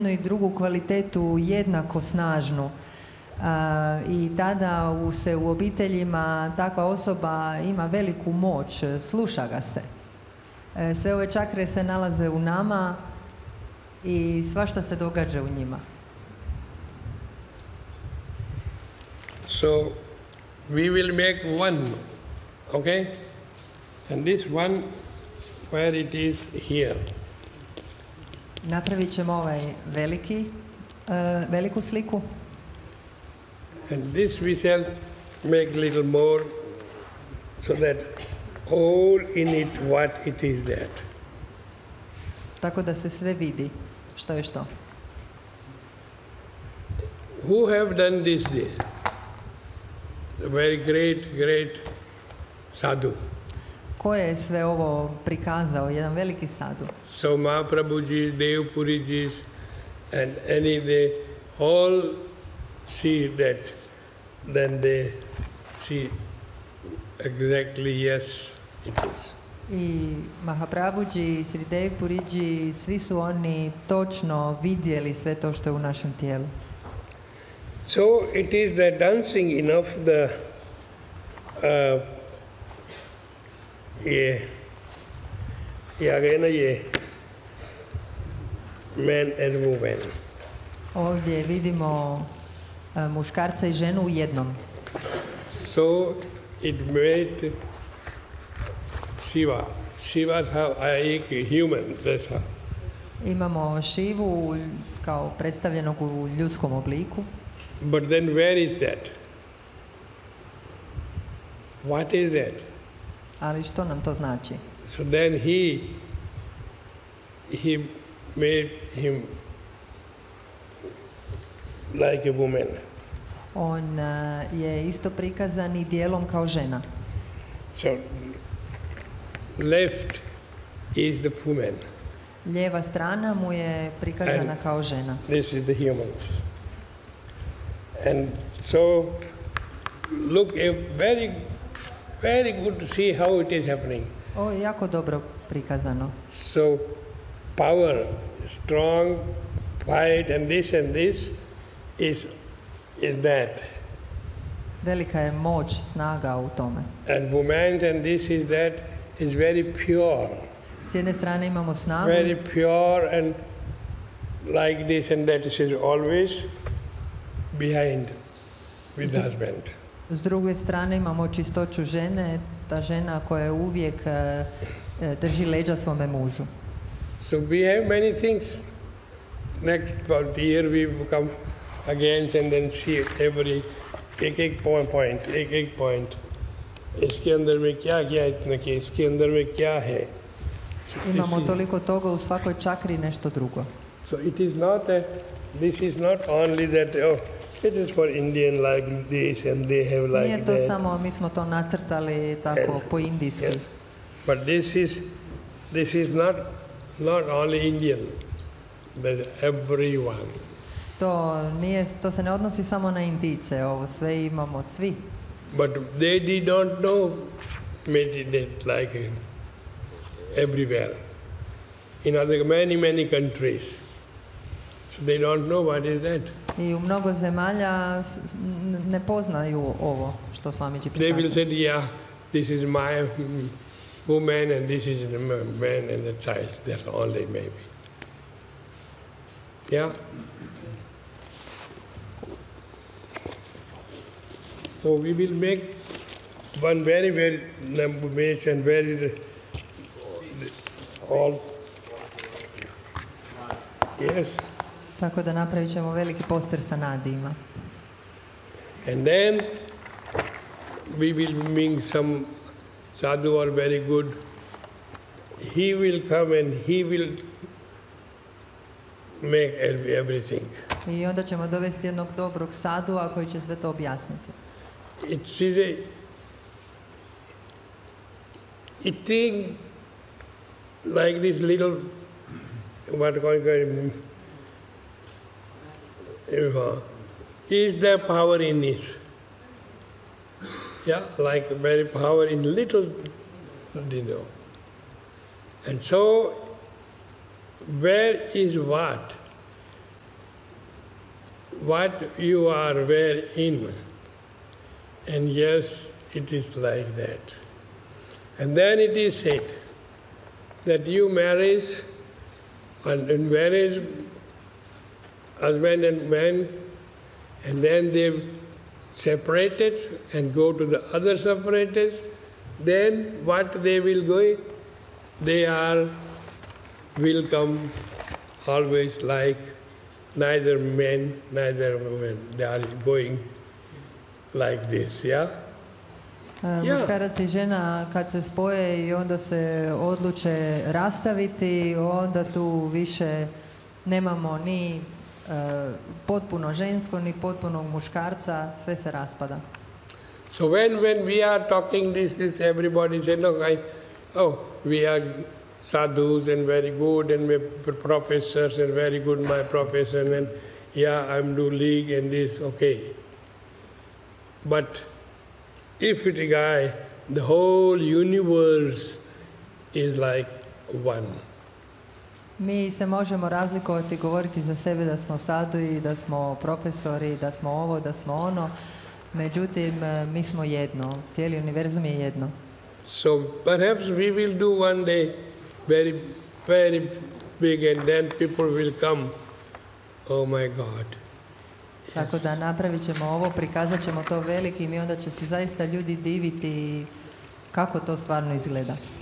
i drugu kvalitetu jednako snažnu. I tada se u obiteljima takva osoba ima veliku moć, sluša ga se. Sve ove čakre se nalaze u nama i svašta se događa u njima. So we will make one, okay? And this one, where it is here. Napravit ćemo ovaj veliku sliku. And this we shall make little more, so that all in it what it is that. Tako da se sve vidi što je što. Who have done this? A very great sadhu. Ko je sve ovo prikazao? Jedan veliki sadhu. So Mahaprabhuji, Devpuriji, and they all see that. Then they see exactly, yes, it is. I Mahaprabhuji, Sridev Puriji, svi su oni točno vidjeli sve to što je u našem tijelu. So it is the dancing enough the man and woman. Ovdje vidimo muškarca i ženu u jednom. So it made Shiva. Shiva is human. That's how. Imamo Šivu kao predstavljenog u ljudskom obliku. But then where is that? What is that? Ali što nam to znači? So then he made him like a woman. On je isto prikazan i dijelom kao žena. So left is the woman. Lijeva strana mu je prikazana kao žena. This is the humans. And so look, very good to see how it is happening. Ovo je jako dobro prikazano. So power, strong, fight, and this is that. Velika je moć, snaga u tome. And woman, and this is that, is very pure. S jedne strane imamo snagu. Very pure and like this and that, is always behind with the husband. S druge strane imamo čistoću žene, ta žena koja uvijek drži leđa svome mužu. So we have many things. Next about the year we come again and then see every एक point इसके अंदर में क्या किया इतना कि इसके अंदर में क्या है. Imamo toliko toga u svakoj čakri nešto drugo. So it is not this is not only that it is for Indian like this and they have like Nije to samo mi smo to nacrtali tako po indijski. Yes. But this is not only Indian, but everyone. To se ne odnosi samo na Indijce, ovo sve imamo svi. But they did not know meditate like everywhere. In other many countries. So they don't know what is that. I u mnogo zemalja ne poznaju ovo što Swamiji prikazuje. They will say, yeah, this is my woman and this is the man and the child. That's all they may be. Yeah? So we will make one very number and very all. Yes. Tako da napravit ćemo veliki poster sa nadijima. And then we will bring some sadhu or very good. He will come and he will make everything. I onda ćemo dovesti jednog dobrog sadua koji će sve to objasniti. It is like this little is there power in it? Yeah, like very power in little, And so, where is what? what you are where in. And yes, it is like that. And then it is said that you marry and marriage husband and man, and then they separated and go to the other separators, then what they will go? They will come always like neither men, neither women. They are going like this, yeah? Muškarac i žena kad se spoje i onda se odluče rastaviti, onda tu više nemamo ni potpuno žensko, ni potpunog muškarca, sve se raspada. So when we are talking this everybody said, look, we are sadhus and very good and professors and very good my profession and I'm do league and this, okay. But if it guy, the whole universe is like one. Mi se možemo razlikovati, govoriti za sebe da smo sadui, da smo profesori, da smo ovo, da smo ono. Međutim, mi smo jedno. Cijeli univerzum je jedno. So perhaps we will do one day very, very big and then people will come. Oh my God. Yes. Tako da napravit ćemo ovo, prikazat ćemo to velikim i onda će se zaista ljudi diviti kako to stvarno izgleda.